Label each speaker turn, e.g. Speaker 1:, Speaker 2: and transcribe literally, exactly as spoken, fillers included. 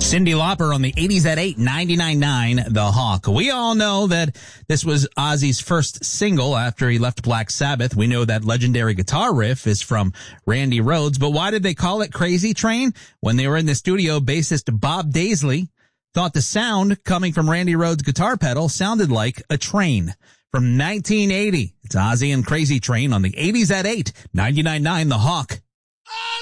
Speaker 1: Cyndi Lauper on the eighties at eight, ninety-nine point nine, The Hawk. We all know that this was Ozzy's first single after he left Black Sabbath. We know that legendary guitar riff is from Randy Rhoads, but why did they call it Crazy Train? When they were in the studio, bassist Bob Daisley thought the sound coming from Randy Rhoads' guitar pedal sounded like a train. From nineteen eighty, it's Ozzy and Crazy Train on the eighties at eight, ninety-nine point nine, The Hawk.